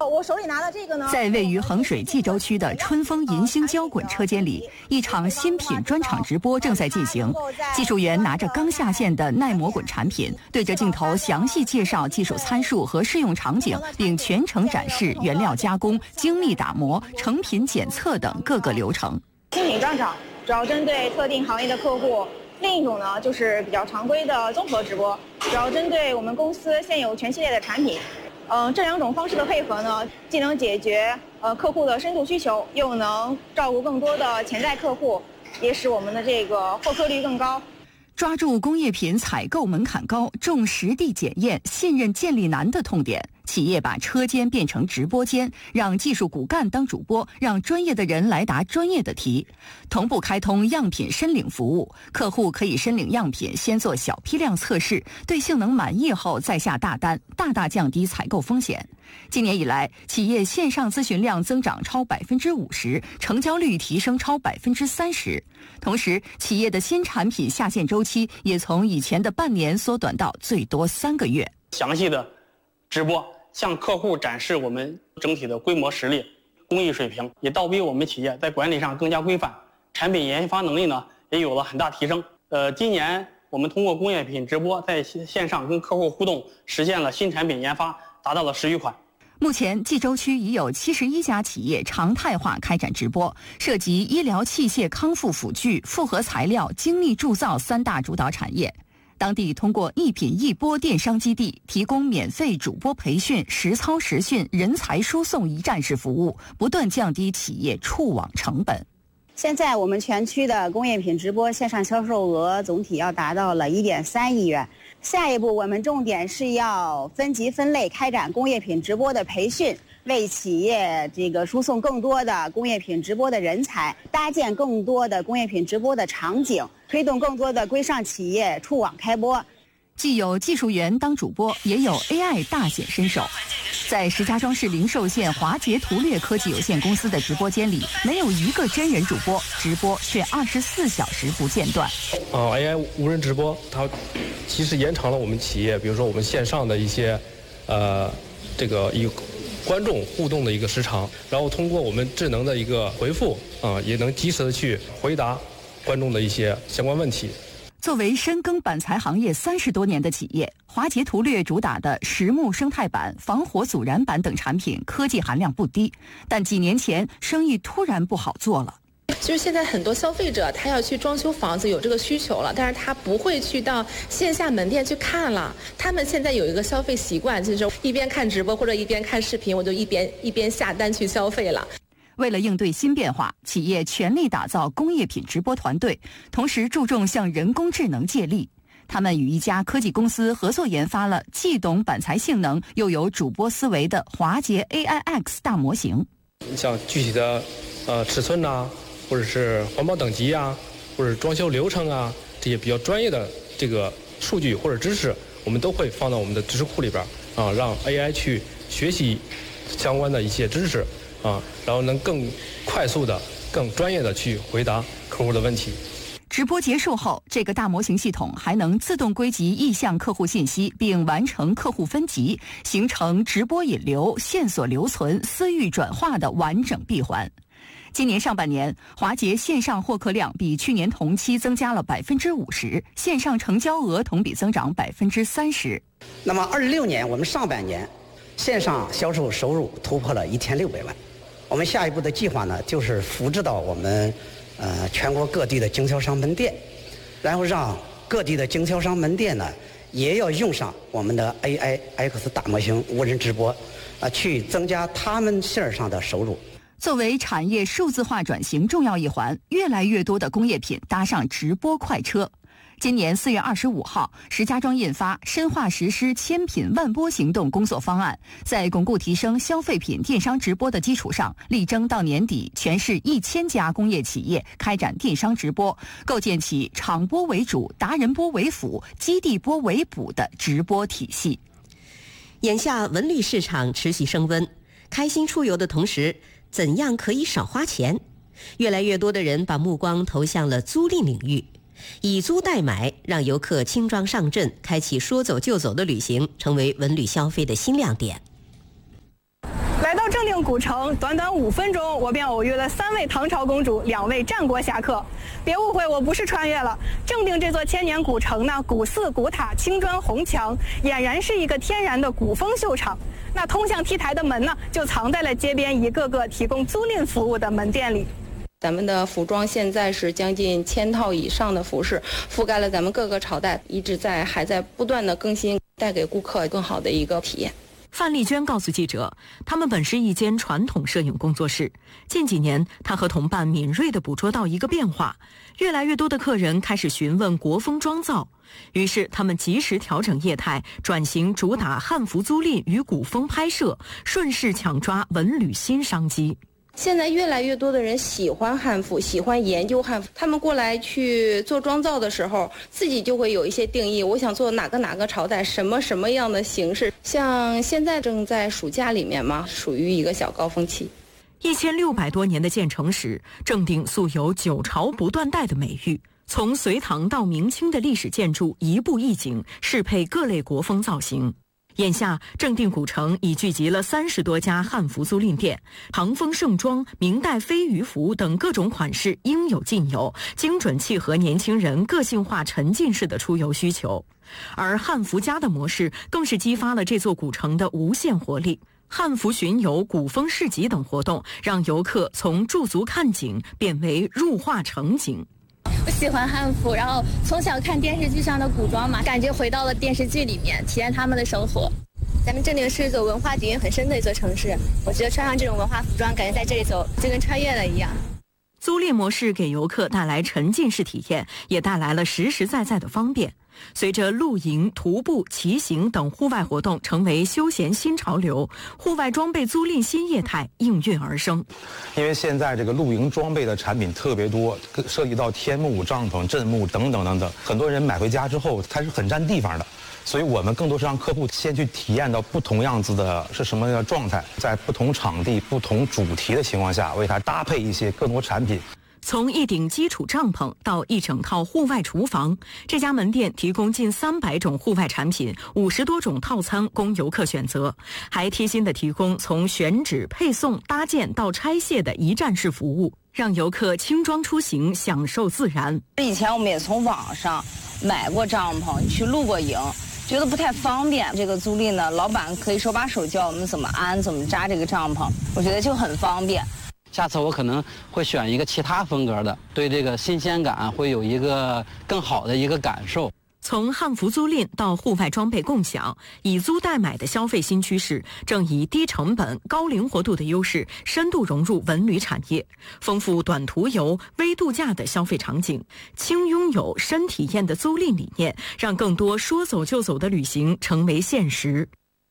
我手里拿的这个呢， 在位于衡水冀州区的春风银星交滚车间里，一场新品专场直播正在进行。技术员拿着刚下线的耐磨滚产品，对着镜头详细介绍技术参数和适用场景，并全程展示原料加工、精密打磨、成品检测等各个流程。 新品专场主要针对特定行业的客户，另一种呢就是比较常规的综合直播，主要针对我们公司现有全系列的产品。这两种方式的配合呢，既能解决客户的深度需求，又能照顾更多的潜在客户，也使我们的这个获客率更高。 抓住工业品采购门槛高、重实地检验、信任建立难的痛点，企业把车间变成直播间，让技术骨干当主播，让专业的人来答专业的题。同步开通样品申领服务，客户可以申领样品，先做小批量测试，对性能满意后再下大单，大大降低采购风险。今年以来，企业线上咨询量增长超50%，成交率提升超30%。同时，企业的新产品下线周期也从以前的半年缩短到最多3个月。 详细的直播向客户展示我们整体的规模实力、工艺水平，也倒逼我们企业在管理上更加规范，产品研发能力呢也有了很大提升。今年我们通过工业品直播在线上跟客户互动，实现了新产品研发达到了10余款。 目前，冀州区已有71家企业常态化开展直播，涉及医疗器械康复辅具、复合材料、精密铸造3大主导产业。当地通过一品一播电商基地提供免费主播培训、实操实训、人才输送一站式服务，不断降低企业触网成本。 现在我们全区的工业品直播线上销售额总体要达到了1.3亿元。下一步，我们重点是要分级分类开展工业品直播的培训，为企业输送更多的工业品直播的人才，搭建更多的工业品直播的场景，推动更多的规上企业触网开播。 既有技术员当主播，也有 AI 大显身手。在石家庄市灵寿县华捷图略科技有限公司的直播间里，没有一个真人主播，直播却24小时不间断。 AI 无人直播，它其实延长了我们企业，比如说我们线上的一些，与观众互动的一个时长，然后通过我们智能的一个回复，也能及时的去回答观众的一些相关问题。 作为深耕板材行业30多年的企业，华捷图略主打的实木生态板、防火阻燃板等产品科技含量不低，但几年前生意突然不好做了。 就是现在很多消费者他要去装修房子有这个需求了，但是他不会去到线下门店去看了。他们现在有一个消费习惯，就是一边看直播或者一边看视频，我就一边下单去消费了。 为了应对新变化，企业全力打造工业品直播团队，同时注重向人工智能借力。他们与一家科技公司合作研发了既懂板材性能又有主播思维的华捷 AIX 大模型。 像具体的尺寸啊，或者是环保等级啊，或者装修流程啊，这些比较专业的这个数据或者知识，我们都会放到我们的知识库里边让 AI 去学习相关的一些知识然后能更快速的、更专业的去回答客户的问题。 直播结束后，这个大模型系统还能自动归集意向客户信息，并完成客户分级，形成直播引流、线索留存、私域转化的完整闭环。今年上半年，华捷线上获客量比去年同期增加了50%，线上成交额同比增长30%。 那么26年我们上半年线上销售收入突破了1600万。我们下一步的计划呢，就是复制到我们全国各地的经销商门店，然后让各地的经销商门店呢也要用上我们的 AIX 大模型无人直播去增加他们线上的收入。 作为产业数字化转型重要一环，越来越多的工业品搭上直播快车。今年4月25号，石家庄印发深化实施千品万播行动工作方案，在巩固提升消费品电商直播的基础上，力争到年底全市1000家工业企业开展电商直播，构建起场播为主、达人播为辅、基地播为补的直播体系。 眼下文旅市场持续升温，开心出游的同时，怎样可以少花钱？越来越多的人把目光投向了租赁领域。以租代买，让游客轻装上阵，开启说走就走的旅行，成为文旅消费的新亮点。 来来到正定古城，短短5分钟，我便偶遇了3位唐朝公主，2位战国侠客。别误会，我不是穿越了。正定这座千年古城呢，古寺古塔、青砖红墙，俨然是一个天然的古风秀场。那通向 T 台的门呢，就藏在了街边一个个提供租赁服务的门店里。 咱们的服装现在是将近1000套以上的服饰，覆盖了咱们各个朝代，还在不断的更新，带给顾客更好的一个体验。 范丽娟告诉记者，他们本是一间传统摄影工作室，近几年她和同伴敏锐地捕捉到一个变化，越来越多的客人开始询问国风妆造，于是他们及时调整业态，转型主打汉服租赁与古风拍摄，顺势抢抓文旅新商机。 现在越来越多的人喜欢汉服，喜欢研究汉服，他们过来去做妆造的时候，自己就会有一些定义，我想做哪个朝代，什么样的形式。像现在正在暑假里面嘛，属于一个小高峰期。 1600多年的建成史，正定素有9朝不断代的美誉。从隋唐到明清的历史建筑一步一景，适配各类国风造型。眼下，正定古城已聚集了30多家汉服租赁店，唐风盛装、明代飞鱼服等各种款式应有尽有，精准契合年轻人个性化沉浸式的出游需求。而汉服家的模式更是激发了这座古城的无限活力。汉服巡游、古风市集等活动，让游客从驻足看景变为入画成景。 我喜欢汉服，然后从小看电视剧上的古装嘛，感觉回到了电视剧里面，体验他们的生活。咱们正定是一座文化底蕴很深的一座城市，我觉得穿上这种文化服装，感觉在这里走就跟穿越了一样。 租赁模式给游客带来沉浸式体验，也带来了实实在在的方便。随着露营、徒步、骑行等户外活动成为休闲新潮流，户外装备租赁新业态应运而生。 因为现在这个露营装备的产品特别多，涉及到天幕、帐篷、阵幕等等等等，很多人买回家之后，它是很占地方的。所以我们更多是让客户先去体验到不同样子的是什么样的状态，在不同场地、不同主题的情况下，为它搭配一些更多产品。 从一顶基础帐篷到一整套户外厨房，这家门店提供近300种户外产品，50多种套餐供游客选择，还贴心地提供从选址、配送、搭建到拆卸的一站式服务，让游客轻装出行，享受自然。 以前我们也从网上买过帐篷，去露过营，觉得不太方便。这个租赁呢，老板可以手把手教我们怎么安、怎么扎这个帐篷，我觉得就很方便。 下次我可能会选一个其他风格的，对这个新鲜感会有一个更好的一个感受。 从汉服租赁到户外装备共享，以租代买的消费新趋势正以低成本、高灵活度的优势，深度融入文旅产业，丰富短途游、微度假的消费场景，轻拥有、深体验的租赁理念，让更多说走就走的旅行成为现实。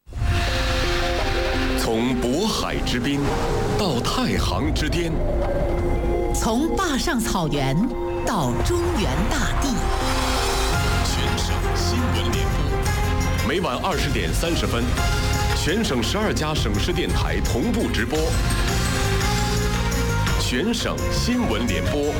从渤海之滨到太行之巅， 从坝上草原到中原大地， 全省新闻联播，每晚20点30分，全省12家省市电台同步直播。全省新闻联播。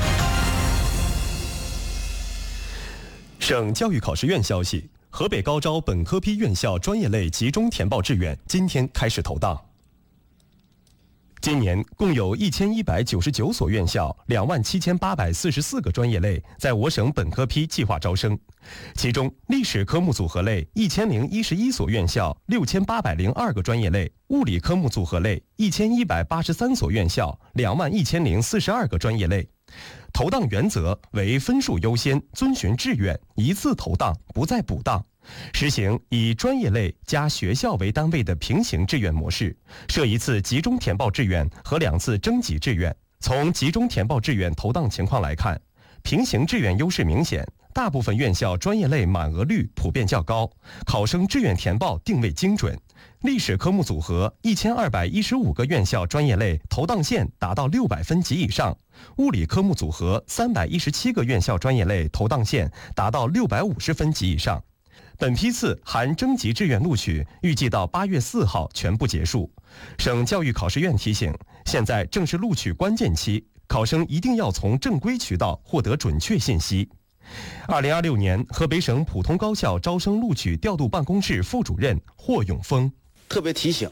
省教育考试院消息，河北高招本科批院校专业类集中填报志愿今天开始投档。今年共有1199所院校，27844个专业类在我省本科批计划招生，其中历史科目组合类1011所院校，6802个专业类；物理科目组合类1183所院校，21042个专业类。投档原则为分数优先，遵循志愿，一次投档，不再补档。实行以专业类加学校为单位的平行志愿模式，设一次集中填报志愿和2次征集志愿。从集中填报志愿投档情况来看，平行志愿优势明显，大部分院校专业类满额率普遍较高，考生志愿填报定位精准。历史科目组合1215个院校专业类投档线达到600分及以上，物理科目组合317个院校专业类投档线达到650分及以上。本批次含征集志愿录取预计到8月4号全部结束。省教育考试院提醒，现在正是录取关键期，考生一定要从正规渠道获得准确信息。2026年河北省普通高校招生录取调度办公室副主任霍永峰特别提醒，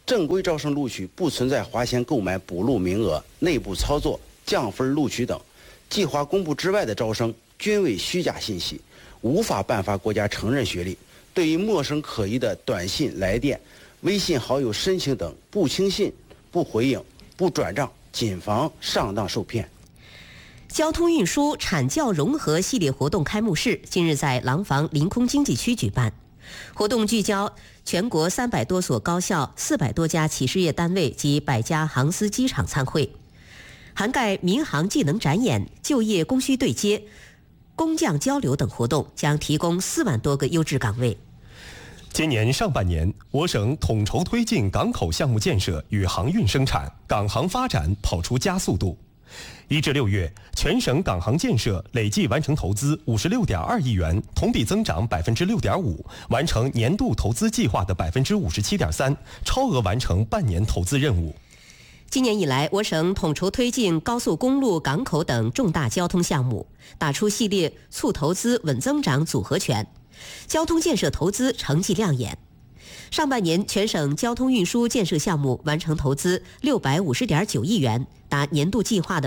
正规招生录取不存在花钱购买补录名额、内部操作、降分录取等，计划公布之外的招生均为虚假信息，无法颁发国家承认学历。对于陌生可疑的短信、来电、微信好友申请等不轻信、不回应、不转账，谨防上当受骗。 交通运输产教融合系列活动开幕式近日在廊坊临空经济区举办。活动聚焦全国300多所高校、400多家企事业单位及100家航司机场参会，涵盖民航技能展演、就业供需对接、工匠交流等活动，将提供4万多个优质岗位。 今年上半年，我省统筹推进港口项目建设与航运生产、港航发展跑出加速度。1至6月，全省港航建设累计完成投资56.2亿元，同比增长6.5%，完成年度投资计划的57.3%，超额完成半年投资任务。 今年以来，我省统筹推进高速公路、港口等重大交通项目，打出系列促投资、稳增长组合拳，交通建设投资成绩亮眼。上半年，全省交通运输建设项目完成投资650.9亿元，达年度计划的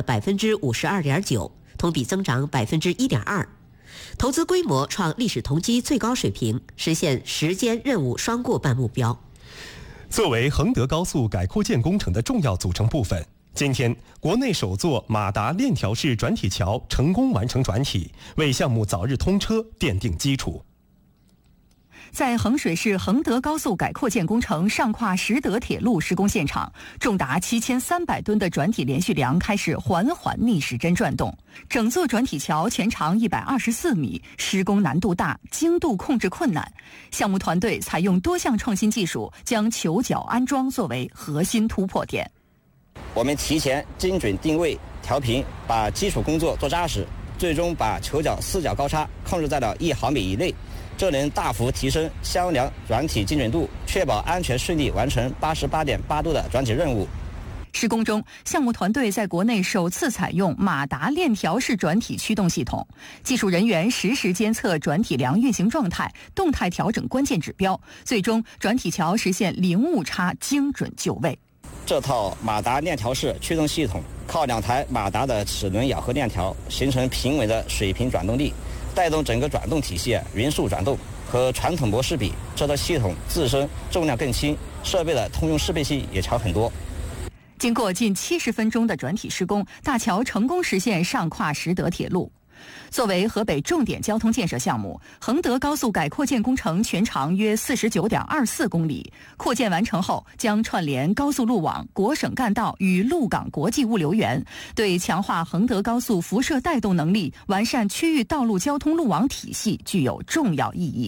52.9%，同比增长1.2%，投资规模创历史同期最高水平，实现时间任务双过半目标。 作为衡德高速改扩建工程的重要组成部分，今天国内首座马达链条式转体桥成功完成转体，为项目早日通车奠定基础。 在衡水市衡德高速改扩建工程上跨实德铁路施工现场，重达7300吨的转体连续梁开始缓缓逆时针转动。整座转体桥全长124米，施工难度大，精度控制困难。项目团队采用多项创新技术，将球脚安装作为核心突破点。 我们提前精准定位、调频，把基础工作做扎实，最终把球脚4角高差控制在了1毫米以内。这能大幅提升箱梁转体精准度，确保安全顺利完成88.8度的转体任务。 施工中，项目团队在国内首次采用马达链条式转体驱动系统，技术人员实时监测转体梁运行状态，动态调整关键指标，最终转体桥实现零误差精准就位。 这套马达链条式驱动系统靠2台马达的齿轮咬合链条形成平稳的水平转动力，带动整个转动体系匀速转动。和传统模式比，这套系统自身重量更轻，设备的通用适配性也强很多。 经过近70分钟的转体施工，大桥成功实现上跨实德铁路。作为河北重点交通建设项目，衡德高速改扩建工程全长约49.24公里，扩建完成后将串联高速路网、国省干道与陆港国际物流园，对强化衡德高速辐射带动能力、完善区域道路交通路网体系具有重要意义。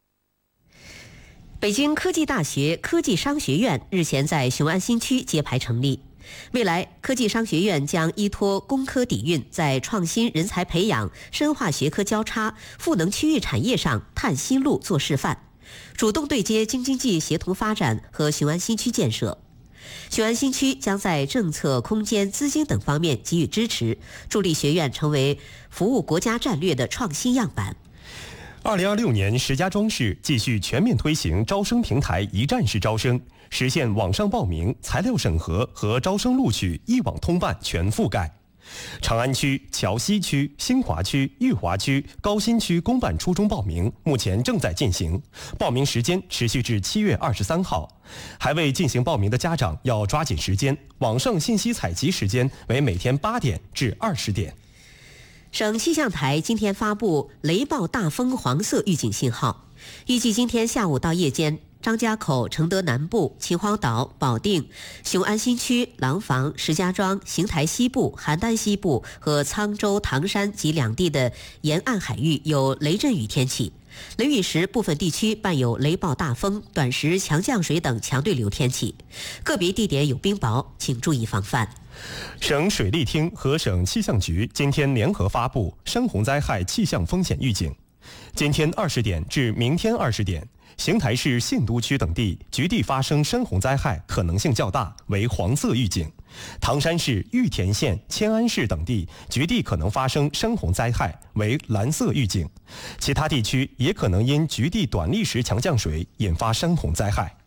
北京科技大学科技商学院日前在雄安新区揭牌成立。未来，科技商学院将依托工科底蕴，在创新人才培养、深化学科交叉、赋能区域产业上探新路、做示范，主动对接京津冀协同发展和雄安新区建设。雄安新区将在政策、空间、资金等方面给予支持，助力学院成为服务国家战略的创新样板。 2026年，石家庄市继续全面推行招生平台一站式招生，实现网上报名、材料审核和招生录取一网通办全覆盖。长安区、桥西区、新华区、裕华区、高新区公办初中报名目前正在进行，报名时间持续至7月23号。还未进行报名的家长要抓紧时间，网上信息采集时间为每天8点至20点。 省气象台今天发布雷暴大风黄色预警信号，预计今天下午到夜间，张家口、承德南部、秦皇岛、保定、雄安新区、廊坊、石家庄、邢台西部、邯郸西部和沧州、唐山及两地的沿岸海域有雷阵雨天气，雷雨时部分地区伴有雷暴大风、短时强降水等强对流天气，个别地点有冰雹，请注意防范。 省水利厅和省气象局今天联合发布山洪灾害气象风险预警。今天20点至明天20点，邢台市信都区等地局地发生山洪灾害可能性较大，为黄色预警；唐山市、玉田县、迁安市等地局地可能发生山洪灾害，为蓝色预警。其他地区也可能因局地短历时强降水引发山洪灾害。